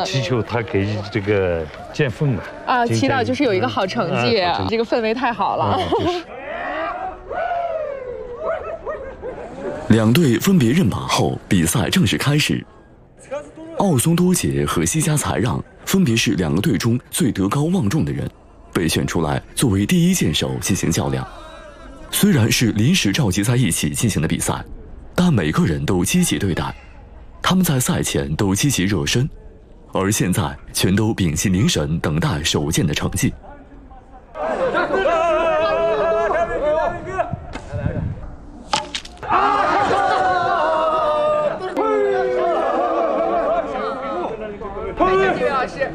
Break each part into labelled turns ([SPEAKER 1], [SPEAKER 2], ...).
[SPEAKER 1] 祈求他给这个见缝嘛。
[SPEAKER 2] 啊，祈祷就是有一个好成绩，这个氛围太好了。
[SPEAKER 3] 两队分别认马后，比赛正式开始。奥松多杰和西加才让分别是两个队中最德高望重的人，被选出来作为第一箭手进行较量。虽然是临时召集在一起进行的比赛，但每个人都积极对待。他们在赛前都积极热身，而现在全都屏气凝神，等待首箭的成绩。
[SPEAKER 2] 这位老师。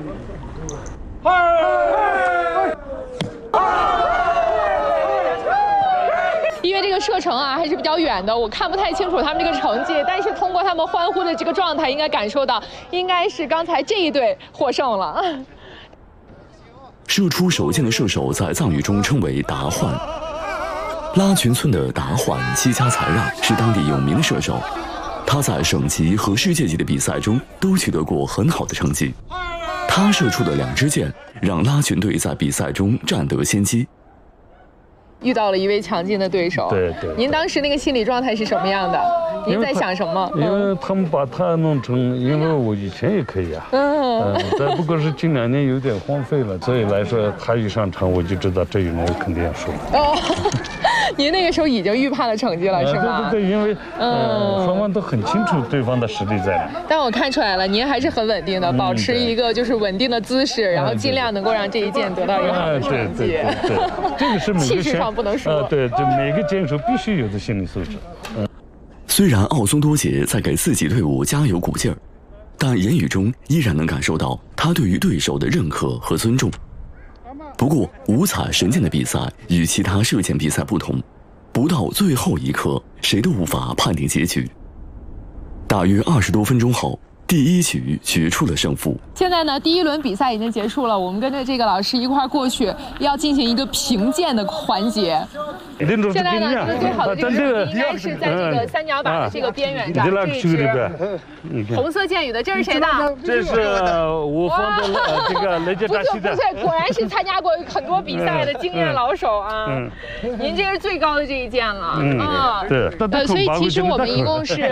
[SPEAKER 2] 因为这个射程啊还是比较远的，我看不太清楚他们这个成绩，但是通过他们欢呼的这个状态，应该感受到，应该是刚才这一队获胜了。
[SPEAKER 3] 射出首箭的射手在藏语中称为达焕。拉群村的达焕西加才让是当地有名的射手，他在省级和世界级的比赛中都取得过很好的成绩。他射出的2支箭让拉群队在比赛中占得先机。
[SPEAKER 2] 遇到了一位强劲的对手，
[SPEAKER 1] 对。
[SPEAKER 2] 您当时那个心理状态是什么样的？您在想什么？
[SPEAKER 1] 因为他们把他弄成，因为我以前也可以啊，但不过是近2年有点荒废了，所以来说他一上场我就知道这一轮我肯定要输。
[SPEAKER 2] 哦，您那个时候已经预判了成绩了，是吗？
[SPEAKER 1] 对，因为双方都很清楚对方的实力在哪。
[SPEAKER 2] 但我看出来了，您还是很稳定的，保持一个就是稳定的姿势，然后尽量能够让这一箭得到一个好的成绩。
[SPEAKER 1] 对，这个是每个
[SPEAKER 2] 气势上不能输。
[SPEAKER 1] 对，这每个箭手必须有的心理素质。
[SPEAKER 3] 虽然奥松多杰在给自己队伍加油鼓劲儿，但言语中依然能感受到他对于对手的认可和尊重。不过，五彩神箭的比赛与其他射箭比赛不同，不到最后一刻，谁都无法判定结局。大约20多分钟后，第一局决出了胜负。
[SPEAKER 2] 现在呢，第1轮比赛已经结束了，我们跟着这个老师一块儿过去，要进行一个评箭的环节。现在呢，您最好的这个应该是在这个3角靶的这个边缘上，这一支红色箭雨的，这是谁的？
[SPEAKER 1] 这是我方的这个雷杰扎西的。
[SPEAKER 2] 不是，果然是参加过很多比赛的经验老手啊。您这是最高的这一箭了。
[SPEAKER 1] 对。
[SPEAKER 2] 所以其实我们一共是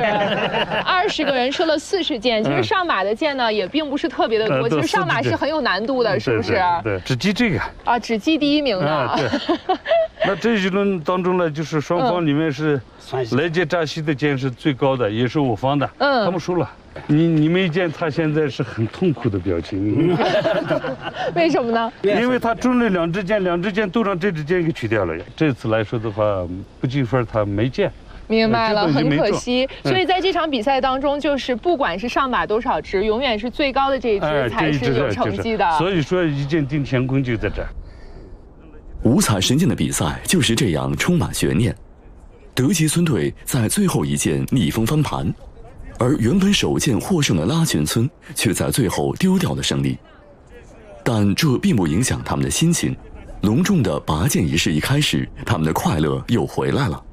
[SPEAKER 2] 20个人射了40箭，其实上马的箭呢也并不是特别的多，其实上马是很有难度的，是不是？
[SPEAKER 1] 对，只记这个。
[SPEAKER 2] 啊，只记第1名的。
[SPEAKER 1] 对。那这一轮当中呢，就是双方里面是来杰扎西的箭是最高的，也是我方的。他们输了。你们一见他现在是很痛苦的表情。
[SPEAKER 2] 为什么呢？
[SPEAKER 1] 因为他中了2支箭，2支箭都让这支箭给取掉了。这次来说的话，不计分他没箭。
[SPEAKER 2] 明白了，很可惜。所以在这场比赛当中，就是不管是上马多少支，永远是最高的这一支才是有成绩的。
[SPEAKER 1] 所以说，一箭定乾坤就在这儿。
[SPEAKER 3] 五彩神箭的比赛就是这样充满悬念。德吉村队在最后一箭逆风翻盘，而原本首箭获胜的拉群村却在最后丢掉了胜利。但这并不影响他们的心情。隆重的拔箭仪式一开始，他们的快乐又回来了。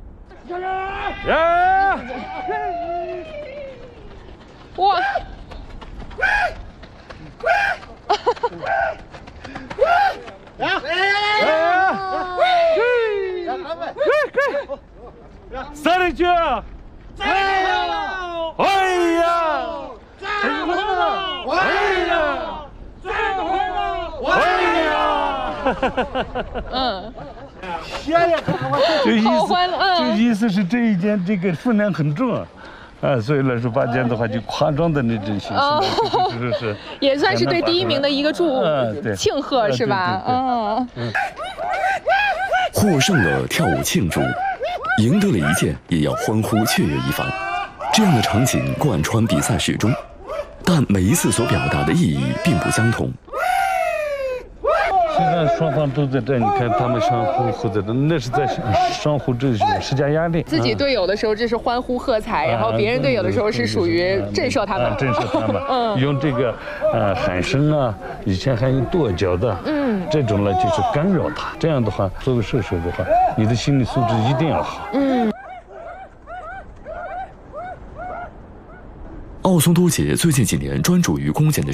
[SPEAKER 2] 哇！
[SPEAKER 1] 三里军，哎呀！
[SPEAKER 2] 好欢乐。
[SPEAKER 1] 这意思是这一箭这个分量很重啊，所以来说拔箭的话就夸张的那种形式，是
[SPEAKER 2] 也算是对第1名的一个庆贺，是吧？
[SPEAKER 3] 获胜了跳舞庆祝，赢得了一箭也要欢呼雀跃一番。这样的场景贯穿比赛始终，但每一次所表达的意义并不相同。
[SPEAKER 1] 现在双方都在这，你看他们相互在这，那是在相互这施加压力。
[SPEAKER 2] 自己队友的时候这是欢呼喝彩，然后别人队友的时候是属于震慑他们。
[SPEAKER 1] 震慑他们，用这个喊声啊，以前还有跺脚的，这种呢就是干扰他。这样的话，作为射手的话，你的心理素质一定要好。
[SPEAKER 3] 奥松多杰最近几年专注于弓箭的